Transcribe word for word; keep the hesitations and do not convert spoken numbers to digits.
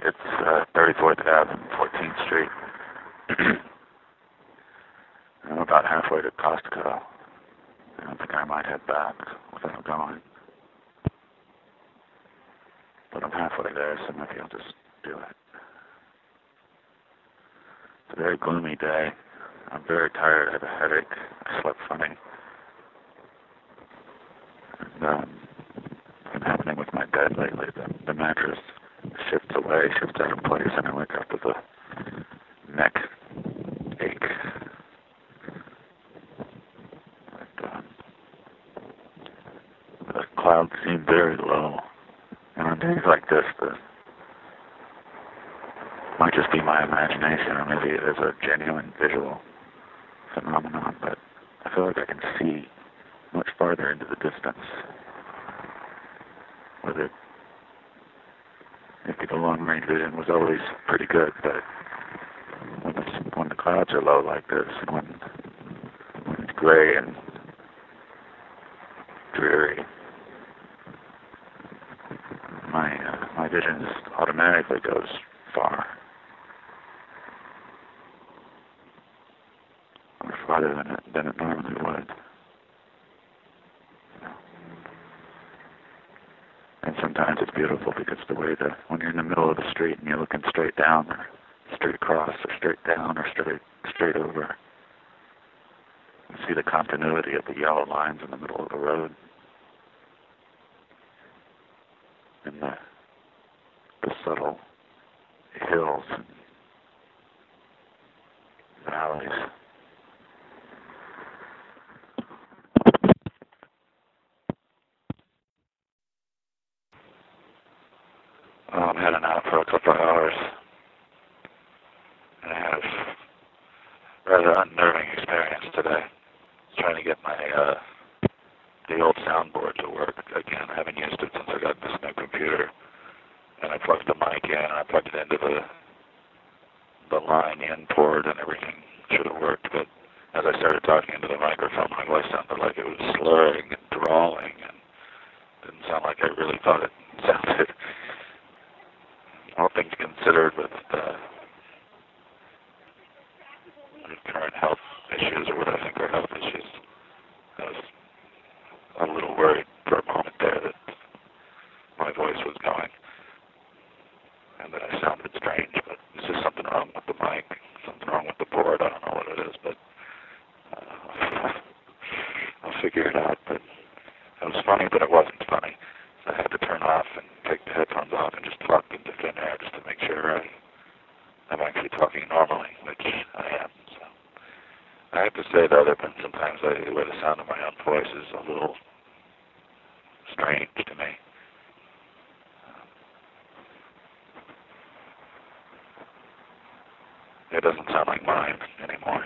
It's uh, thirty-fourth Avenue, fourteenth Street. I'm about halfway to Costco. I think I might head back without going. But I'm halfway there, so maybe I'll just do it. It's a very gloomy day. I'm very tired. I have a headache. I slept funny. And um, it's been happening with my bed lately. The, the mattress shifts away, shifts out of place, and I wake up with a neck ache. And, um, the clouds seem very low. And on days like this, the might just be my imagination, or maybe it is a genuine visual phenomenon, but I feel like I can see much farther into the distance. Whether maybe the long-range vision was always pretty good, but when the, when the clouds are low like this, and when, when it's gray and dreary, my uh, my vision just automatically goes far. Or farther than it, than it normally would. And sometimes it's beautiful because the way that when you're in the middle of the street and you're looking straight down or straight across or straight down or straight straight over, you see the continuity of the yellow lines in the middle of the road. And the, the subtle hills and valleys. Well, I'm heading out for a couple of hours. And I have a rather unnerving experience today. Trying to get my, uh, the old soundboard to work again. I haven't used it since I got this new computer. And I plugged the mic in, and I plugged it into the, the line in port, and everything should have worked. But as I started talking into the microphone, my voice sounded like it was slurring and drawling, and didn't sound like I really thought it sounded. All things considered, with uh, current health issues, or what I think are health issues, I was a little worried for a moment there that my voice was going and that I sounded strange, but it's just something wrong with the mic, something wrong with the board. I don't know what it is, but uh, I'll figure it out. But it was funny, but it wasn't funny. So I had to turn off and take the headphones off and just talk into thin air just to make sure I, I'm actually talking normally, which I am. So I have to say, though, there have been sometimes I, where the sound of my own voice is a little strange to me. It doesn't sound like mine anymore.